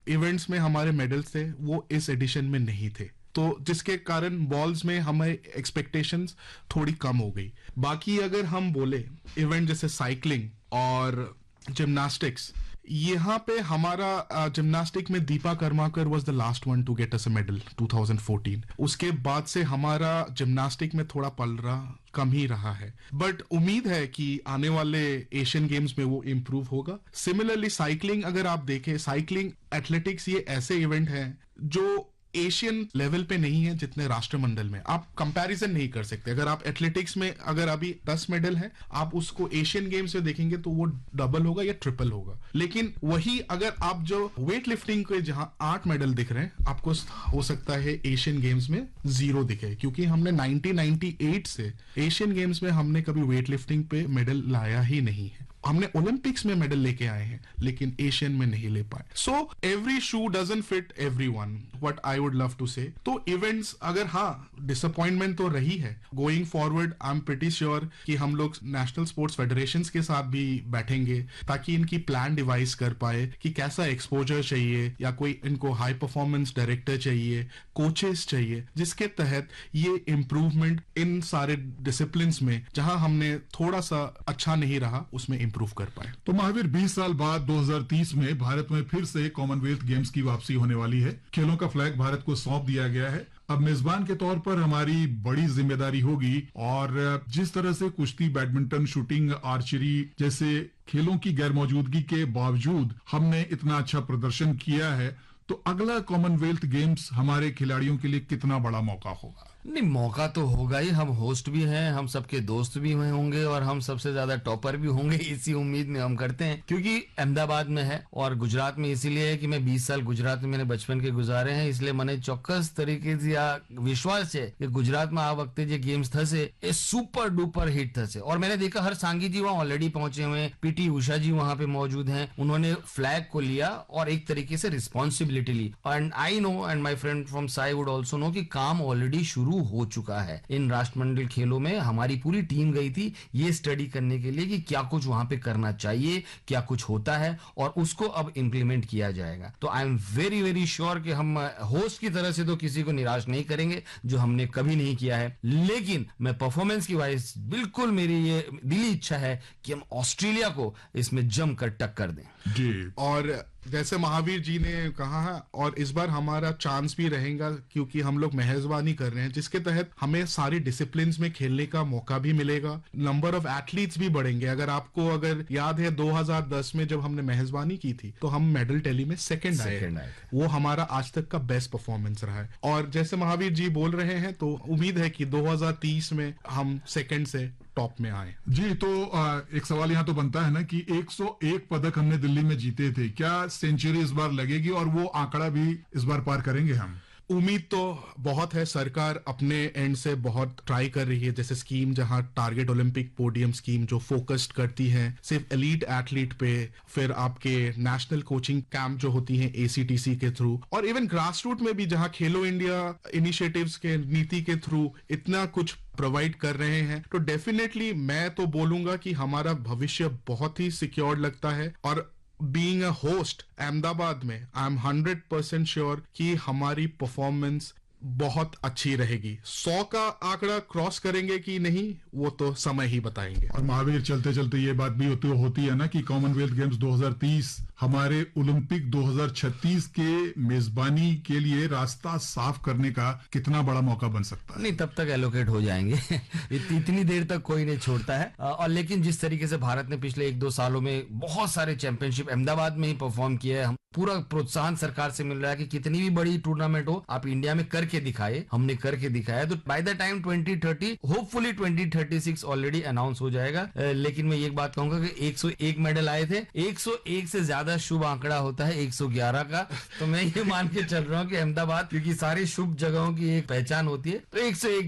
Events में हमारे medals थे वो इस एडिशन में नहीं थे, तो जिसके कारण बॉल्स में हमें एक्सपेक्टेशंस थोड़ी कम हो गई। बाकी अगर हम बोले इवेंट जैसे साइकिलिंग और जिम्नास्टिक्स, यहाँ पे हमारा जिम्नास्टिक में Deepa Karmakar was the last one to get us a medal 2014। उसके बाद से हमारा जिम्नास्टिक में थोड़ा पलड़ा कम ही रहा है, बट उम्मीद है कि आने वाले एशियन गेम्स में वो इम्प्रूव होगा। सिमिलरली साइकिलिंग अगर आप देखें, साइकिलिंग एथलेटिक्स ये ऐसे इवेंट हैं जो एशियन लेवल पे नहीं है जितने राष्ट्रमंडल में। आप कंपैरिजन नहीं कर सकते। अगर आप एथलेटिक्स में अगर अभी 10 मेडल है, आप उसको एशियन गेम्स में देखेंगे तो वो डबल होगा या ट्रिपल होगा। लेकिन वही अगर आप जो वेट लिफ्टिंग के जहां 8 मेडल दिख रहे हैं, आपको हो सकता है एशियन गेम्स में 0 दिखे, क्योंकि हमने 1998 से एशियन गेम्स में हमने कभी वेट लिफ्टिंग पे मेडल लाया ही नहीं है। हमने ओलंपिक्स में मेडल लेके आए हैं लेकिन एशियन में नहीं ले पाए। So every shoe doesn't fit everyone, what I would love to से। तो इवेंट्स अगर हाँ डिसअपॉइंटमेंट तो रही है, going forward I am pretty sure कि हम लोग नेशनल स्पोर्ट्स फेडरेशंस के साथ भी बैठेंगे ताकि इनकी प्लान डिवाइस कर पाए कि कैसा एक्सपोजर चाहिए, या कोई इनको हाई परफॉर्मेंस डायरेक्टर चाहिए, कोचेस चाहिए, जिसके तहत ये इम्प्रूवमेंट इन सारे डिसिप्लिन में जहां हमने थोड़ा सा अच्छा नहीं रहा उसमें इम्प्रूव कर पाए। तो महावीर, 20 साल बाद 2030 में भारत में फिर से कॉमनवेल्थ गेम्स की वापसी होने वाली है। खेलों का फ्लैग भारत को सौंप दिया गया है। अब मेजबान के तौर पर हमारी बड़ी जिम्मेदारी होगी, और जिस तरह से कुश्ती, बैडमिंटन, शूटिंग, आर्चरी जैसे खेलों की गैर मौजूदगी के बावजूद हमने इतना अच्छा प्रदर्शन किया है, तो अगला कॉमनवेल्थ गेम्स हमारे खिलाड़ियों के लिए कितना बड़ा मौका होगा? नहीं, मौका तो होगा ही। हम होस्ट भी हैं, हम सबके दोस्त भी हुए होंगे और हम सबसे ज्यादा टॉपर भी होंगे, इसी उम्मीद में हम करते हैं। क्योंकि अहमदाबाद में है और गुजरात में इसीलिए है कि मैं 20 साल गुजरात में मैंने बचपन के गुजारे हैं, इसलिए મને ચોક્કસ તરીકેથી આ વિશ્વાસ છે કે ગુજરાતમાં આ વખતે જે ગેમ્સ થશે એ સુपर डुपर हिट થશે। और मैंने देखा हर सांगी जी वहां ऑलरेडी पहुंचे हुए हैं, पीटी उषा जी वहां पे मौजूद हैं, उन्होंने फ्लैग को लिया और एक तरीके से responsibility Lee. And I know and my friend from Sai would also no कि काम ऑलरेडी शुरू हो चुका है। इन राष्ट्रमंडल खेलों में हमारी पूरी टीम गई थी ये स्टडी करने के लिए कि क्या कुछ वहां पे करना चाहिए, क्या कुछ होता है, और उसको अब इंप्लीमेंट किया जाएगा। तो I am very very sure कि हम होस्ट की तरह से तो किसी को निराश नहीं करेंगे, जो हमने कभी नहीं किया है। लेकिन मैं परफॉर्मेंस की वाइज बिल्कुल मेरी ये दिली इच्छा है कि हम ऑस्ट्रेलिया को इसमें जमकर टक्कर दें जी। और जैसे महावीर जी ने कहा है, और इस बार हमारा चांस भी रहेगा क्योंकि हम लोग मेहजबानी कर रहे हैं, जिसके तहत हमें सारी डिसिप्लिन्स में खेलने का मौका भी मिलेगा, नंबर ऑफ एथलीट्स भी बढ़ेंगे। अगर याद है 2010 में जब हमने मेहजबानी की थी तो हम मेडल टैली में सेकंड आए। वो हमारा आज तक का बेस्ट परफॉर्मेंस रहा है। और जैसे महावीर जी बोल रहे हैं, तो उम्मीद है कि 2030 में हम सेकंड से टॉप में आए जी। तो एक सवाल यहाँ तो बनता है ना कि 101 पदक हमने दिल्ली में जीते थे, क्या सेंचुरी इस बार लगेगी और वो आंकड़ा भी इस बार पार करेंगे हम? उम्मीद तो बहुत है। सरकार अपने एंड से बहुत ट्राई कर रही है, जैसे स्कीम जहां टारगेट ओलंपिक पोडियम स्कीम जो फोकस्ड करती है सिर्फ एलीट एथलीट पे, फिर आपके नेशनल कोचिंग कैंप जो होती हैं ACTC के थ्रू, और इवन ग्रास रूट में भी जहां खेलो इंडिया इनिशिएटिव्स के नीति के थ्रू इतना कुछ प्रोवाइड कर रहे हैं, तो डेफिनेटली मैं तो बोलूंगा कि हमारा भविष्य बहुत ही सिक्योर लगता है। और बीइंग अ होस्ट अहमदाबाद में आई एम 100% श्योर कि हमारी परफॉर्मेंस बहुत अच्छी रहेगी। 100 का आंकड़ा क्रॉस करेंगे कि नहीं वो तो समय ही बताएंगे। और महावीर, चलते चलते ये बात भी होती है ना कि कॉमनवेल्थ गेम्स 2030 हमारे ओलंपिक 2036 के मेजबानी के लिए रास्ता साफ करने का कितना बड़ा मौका बन सकता है? नहीं, तब तक एलोकेट हो जाएंगे इतनी देर तक कोई नहीं छोड़ता है। और लेकिन जिस तरीके से भारत ने पिछले 1-2 सालों में बहुत सारे चैंपियनशिप अहमदाबाद में ही परफॉर्म किया है, पूरा प्रोत्साहन सरकार से मिल रहा है कि कितनी भी बड़ी टूर्नामेंट हो आप इंडिया में करके दिखाए। हमने करके दिखाया, तो by the time 2030 hopefully 2036 already announce हो जाएगा। लेकिन मैं एक बात कहूंगा कि 101 मेडल आए थे, 101 से ज्यादा शुभ आंकड़ा होता है 111 का। तो मैं ये मान के चल रहा हूँ कि अहमदाबाद, क्योंकि सारी शुभ जगहों की एक पहचान होती है, तो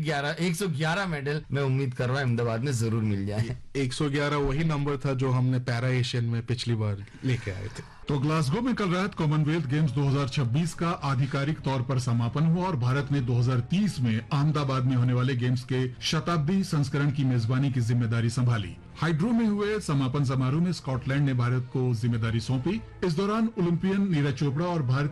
111 मेडल मैं उम्मीद कर रहा हूँ अहमदाबाद में जरूर मिल जाए। 111 वही नंबर था जो हमने पैरा एशियन में पिछली बार लेके आए थे। तो ग्लासगो में कल रात कॉमनवेल्थ गेम्स 2026 का आधिकारिक तौर पर समापन हुआ और भारत ने 2030 में अहमदाबाद में होने वाले गेम्स के शताब्दी संस्करण की मेजबानी की जिम्मेदारी संभाली। हाइड्रो में हुए समापन समारोह में स्कॉटलैंड ने भारत को जिम्मेदारी सौंपी। इस दौरान ओलंपियन नीरज चोपड़ा और भारत